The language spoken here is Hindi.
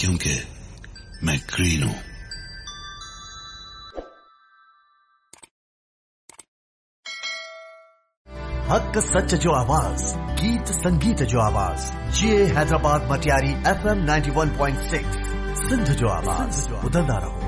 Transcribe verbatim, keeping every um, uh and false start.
क्योंकि मैं ग्रीन हूं। हक सच जो आवाज, गीत संगीत जो आवाज, ये Hyderabad Matiari F M ninety one point six Sindh जो आवाज, बुलंदा रहो।